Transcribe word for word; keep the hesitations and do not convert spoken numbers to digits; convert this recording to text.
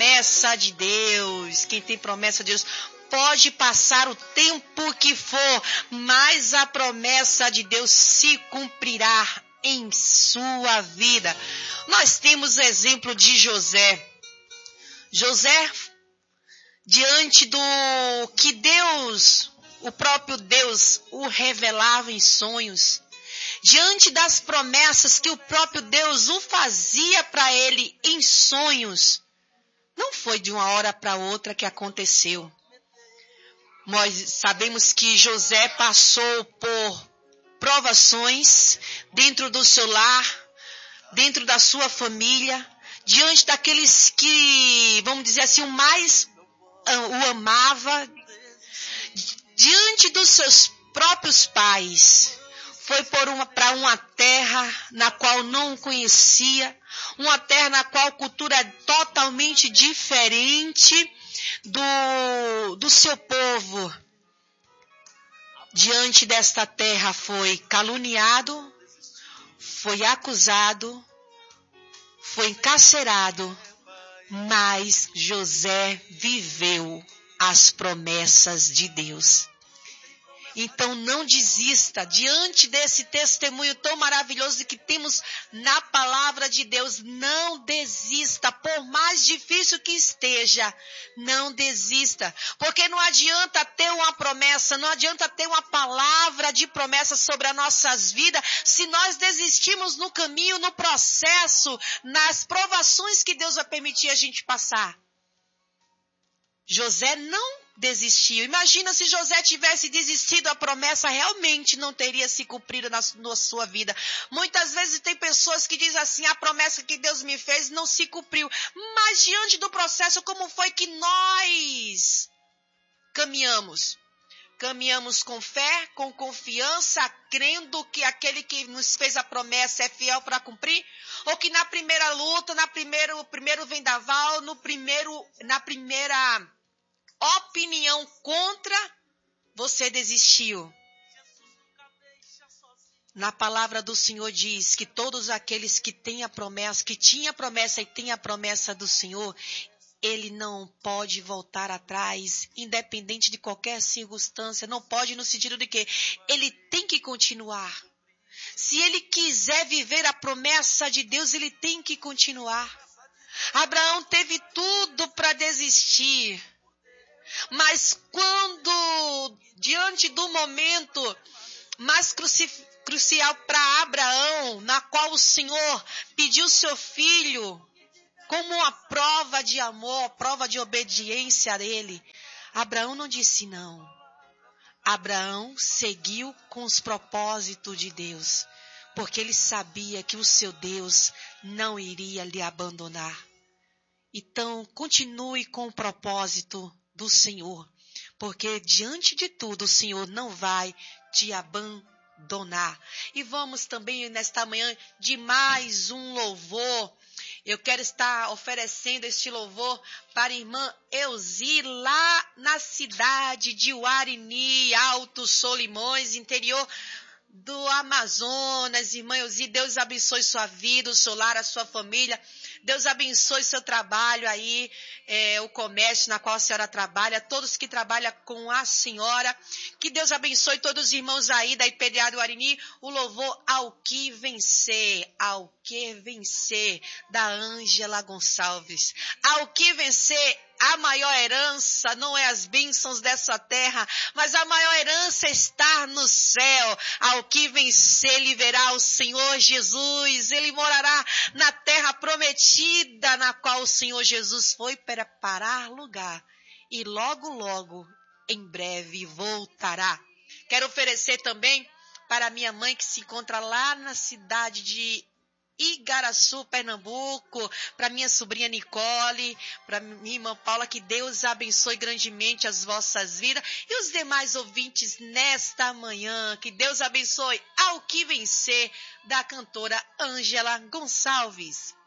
promessa de Deus. Quem tem promessa de Deus pode passar o tempo que for, mas a promessa de Deus se cumprirá em sua vida. Nós temos o exemplo de José. José, diante do que Deus, o próprio Deus, o revelava em sonhos, diante das promessas que o próprio Deus o fazia para ele em sonhos, não foi de uma hora para outra que aconteceu. Nós sabemos que José passou por provações dentro do seu lar, dentro da sua família, diante daqueles que, vamos dizer assim, o mais o amava, diante dos seus próprios pais. Foi para uma terra na qual não conhecia, uma terra na qual a cultura é totalmente diferente do, do seu povo. Diante desta terra foi caluniado, foi acusado, foi encarcerado, mas José viveu as promessas de Deus. Então não desista diante desse testemunho tão maravilhoso que temos na palavra de Deus. Não desista, por mais difícil que esteja, não desista. Porque não adianta ter uma promessa, não adianta ter uma palavra de promessa sobre as nossas vidas, se nós desistimos no caminho, no processo, nas provações que Deus vai permitir a gente passar. José não desistiu. Imagina se José tivesse desistido, a promessa realmente não teria se cumprido na, na sua vida. Muitas vezes tem pessoas que dizem assim, a promessa que Deus me fez não se cumpriu. Mas diante do processo, como foi que nós caminhamos? Caminhamos com fé, com confiança, crendo que aquele que nos fez a promessa é fiel para cumprir? Ou que na primeira luta, na primeiro, primeiro vendaval, no primeiro, na primeira opinião contra, você desistiu? Na palavra do Senhor diz que todos aqueles que têm a promessa, que tinha a promessa e tem a promessa do Senhor, ele não pode voltar atrás, independente de qualquer circunstância. Não pode no sentido de que ele tem que continuar. Se ele quiser viver a promessa de Deus, ele tem que continuar. Abraão teve tudo para desistir. Mas quando, diante do momento mais cruci- crucial para Abraão, na qual o Senhor pediu seu filho como uma prova de amor, prova de obediência a ele, Abraão não disse não. Abraão seguiu com os propósitos de Deus, porque ele sabia que o seu Deus não iria lhe abandonar. Então, continue com o propósito do Senhor, porque diante de tudo o Senhor não vai te abandonar. E vamos também nesta manhã de mais um louvor. Eu quero estar oferecendo este louvor para a irmã Elzi, lá na cidade de Uarini, Alto Solimões, interior do Amazonas. Irmã Elzi, Deus abençoe sua vida, o seu lar, a sua família. Deus abençoe seu trabalho aí, é, o comércio na qual a senhora trabalha, todos que trabalham com a senhora. Que Deus abençoe todos os irmãos aí da I P D A do Arini. O louvor Ao Que Vencer, Ao Que Vencer, da Ângela Gonçalves. Ao que vencer, a maior herança não é as bênçãos dessa terra, mas a maior herança está no céu. Ao que vencer, lhe verá o Senhor Jesus. Ele morará na terra prometida, na qual o Senhor Jesus foi preparar lugar. E logo, logo, em breve, voltará. Quero oferecer também para minha mãe, que se encontra lá na cidade de Igaraçu, Pernambuco, para minha sobrinha Nicole, para minha irmã Paula, que Deus abençoe grandemente as vossas vidas e os demais ouvintes nesta manhã. Que Deus abençoe Ao Que Vencer, da cantora Ângela Gonçalves.